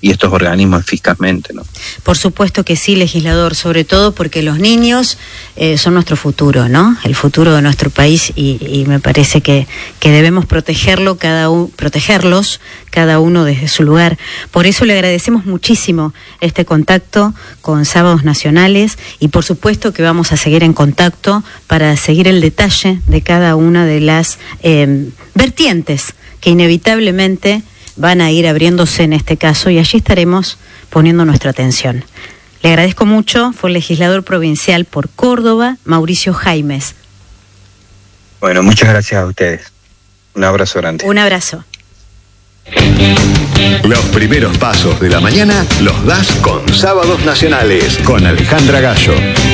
estos organismos eficazmente, ¿no? Por supuesto que sí, legislador, sobre todo porque los niños son nuestro futuro, ¿no? El futuro de nuestro país y me parece que debemos protegerlos cada uno desde su lugar. Por eso le agradecemos muchísimo este contacto con Sábados Nacionales y por supuesto que vamos a seguir en contacto para seguir el detalle de cada una de las vertientes que inevitablemente van a ir abriéndose en este caso y allí estaremos poniendo nuestra atención. Le agradezco mucho, fue el legislador provincial por Córdoba, Mauricio Jaimes. Bueno, muchas gracias a ustedes. Un abrazo grande. Un abrazo. Los primeros pasos de la mañana los das con Sábados Nacionales, con Alejandra Gallo.